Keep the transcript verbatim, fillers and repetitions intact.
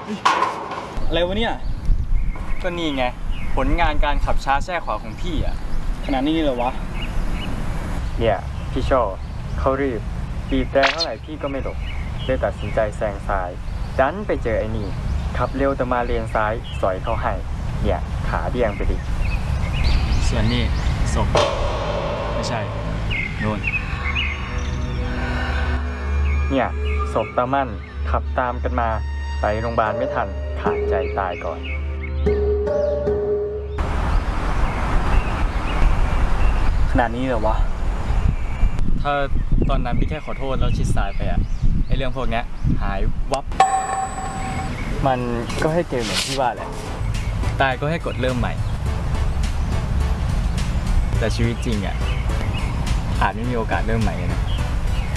อะไรวะเนี่ยก็นี่ไงผลงานการขับช้าแช่ขวาของพี่อ่ะขนาดนี้เลยวะเนี่ยพี่โชว์เขารีบบีบแตรเท่าไหร่พี่ก็ไม่หลบเลยตัดสินใจแซงซ้ายดันไปเจอไอ้นี่ขับเร็วแต่มาเลนซ้ายสอยเขาให้เนี่ยขาเบี่ยงไปดิส่วนนี้ศพไม่ใช่โน่นเนี่ยศพตามั่นขับตามกันมาไปโรงพยาบาลไม่ทันขาดใจตายก่อนขนาดนี้เลยวะถ้าตอนนั้นพี่แค่ขอโทษแล้วชิดซ้ายไปอะไอเรื่องพวกนี้หายวับมันก็ให้เจอเหมือนที่ว่าแหละตายก็ให้กดเริ่มใหม่แต่ชีวิตจริงอะอาจไม่มีโอกาสเริ่มใหม่นะ